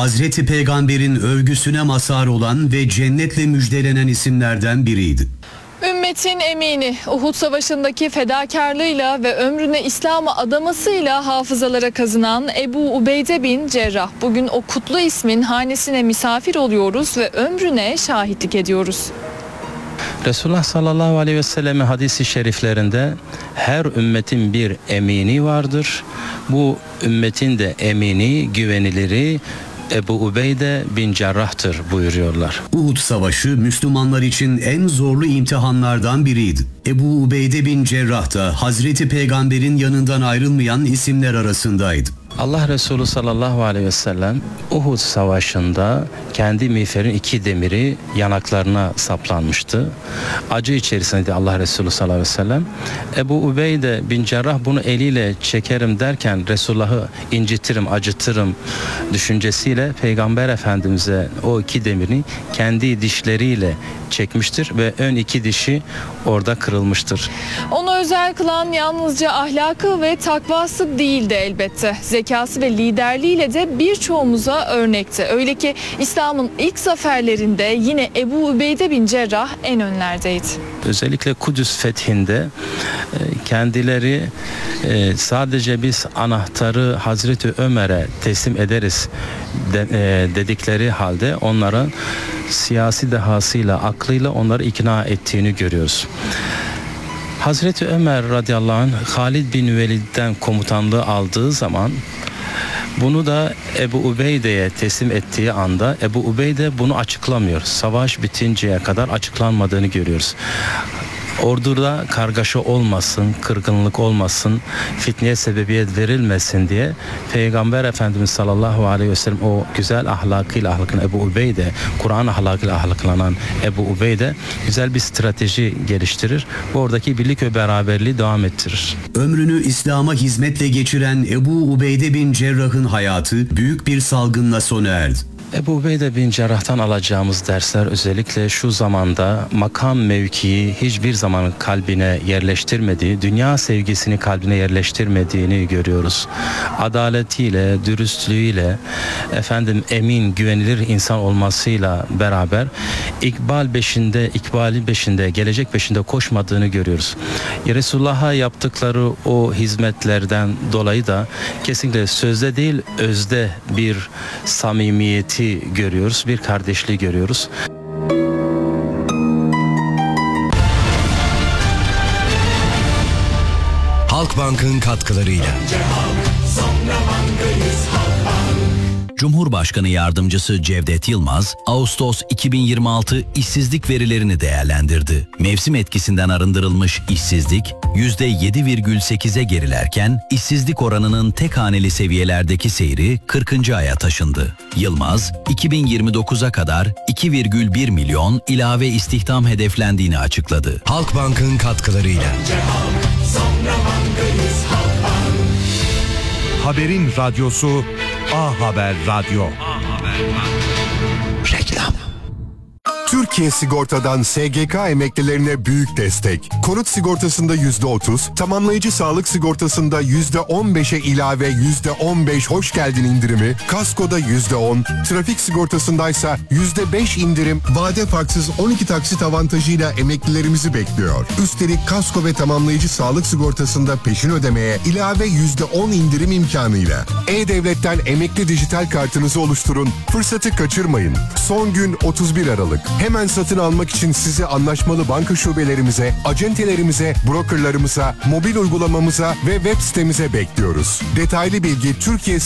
Hazreti Peygamber'in övgüsüne mazhar olan ve cennetle müjdelenen isimlerden biriydi. Ümmetin emini, Uhud Savaşı'ndaki fedakarlığıyla ve ömrüne İslam'a adamasıyla hafızalara kazınan Ebu Ubeyde bin Cerrah. Bugün o kutlu ismin hanesine misafir oluyoruz ve ömrüne şahitlik ediyoruz. Resulullah sallallahu aleyhi ve sellem'in hadisi şeriflerinde her ümmetin bir emini vardır. Bu ümmetin de emini, güveniliri Ebu Ubeyde bin Cerrah'tır buyuruyorlar. Uhud Savaşı Müslümanlar için en zorlu imtihanlardan biriydi. Ebu Ubeyde bin Cerrah da Hazreti Peygamber'in yanından ayrılmayan isimler arasındaydı. Allah Resulü sallallahu aleyhi ve sellem Uhud Savaşı'nda kendi miğferin 2 demiri yanaklarına saplanmıştı. Acı içerisindeydi Allah Resulü sallallahu aleyhi ve sellem. Ebu Ubeyde bin Cerrah bunu eliyle çekerim derken Resulullah'ı incitirim, acıtırım düşüncesiyle Peygamber Efendimiz'e o 2 demirini kendi dişleriyle çekmiştir ve ön 2 dişi orada kırılmıştır. Onu özel kılan yalnızca ahlakı ve takvası değildi elbette. Zekası ve liderliğiyle de birçoğumuza örnekti. Öyle ki İslam'ın ilk zaferlerinde yine Ebu Ubeyde bin Cerrah en önlerdeydi. Özellikle Kudüs fethinde kendileri sadece biz anahtarı Hazreti Ömer'e teslim ederiz dedikleri halde onların siyasi dehasıyla, aklıyla onları ikna ettiğini görüyoruz. Hazreti Ömer radıyallahu anh Halid bin Velid'den komutanlığı aldığı zaman bunu da Ebu Ubeyde'ye teslim ettiği anda Ebu Ubeyde bunu açıklamıyor. Savaş bitinceye kadar açıklanmadığını görüyoruz. Orduda kargaşa olmasın, kırgınlık olmasın, fitneye sebebiyet verilmesin diye Peygamber Efendimiz sallallahu aleyhi ve sellem o güzel ahlakıyla ahlaklanan Ebu Ubeyde, Kur'an ahlakıyla ahlaklanan Ebu Ubeyde güzel bir strateji geliştirir. Bu oradaki birlik ve beraberliği devam ettirir. Ömrünü İslam'a hizmetle geçiren Ebu Ubeyde bin Cerrah'ın hayatı büyük bir salgınla sona erdi. Ebu Ubeyde bin Cerrah'tan alacağımız dersler özellikle şu zamanda makam mevkii hiçbir zaman kalbine yerleştirmediği, dünya sevgisini kalbine yerleştirmediğini görüyoruz. Adaletiyle, dürüstlüğüyle, emin, güvenilir insan olmasıyla beraber ikbali peşinde, gelecek peşinde koşmadığını görüyoruz. Resulullah'a yaptıkları o hizmetlerden dolayı da kesinlikle sözde değil, özde bir samimiyeti görüyoruz, bir kardeşliği görüyoruz. Halkbank'ın katkılarıyla. Cumhurbaşkanı Yardımcısı Cevdet Yılmaz, Ağustos 2026 işsizlik verilerini değerlendirdi. Mevsim etkisinden arındırılmış işsizlik %7,8'e gerilerken işsizlik oranının tek haneli seviyelerdeki seyri 40. aya taşındı. Yılmaz, 2029'a kadar 2,1 milyon ilave istihdam hedeflendiğini açıkladı. Halkbank'ın katkılarıyla. Haberin radyosu A Haber Radyo. Reklam. Türkiye Sigorta'dan SGK emeklilerine büyük destek. Konut sigortasında %30, tamamlayıcı sağlık sigortasında %15'e ilave %15 hoş geldin indirimi, kaskoda %10, trafik sigortasındaysa %5 indirim, vade farksız 12 taksit avantajıyla emeklilerimizi bekliyor. Üstelik kasko ve tamamlayıcı sağlık sigortasında peşin ödemeye ilave %10 indirim imkanıyla. E-Devlet'ten emekli dijital kartınızı oluşturun, fırsatı kaçırmayın. Son gün 31 Aralık. Hemen satın almak için sizi anlaşmalı banka şubelerimize, acentelerimize, brokerlarımıza, mobil uygulamamıza ve web sitemize bekliyoruz. Detaylı bilgi Türkiye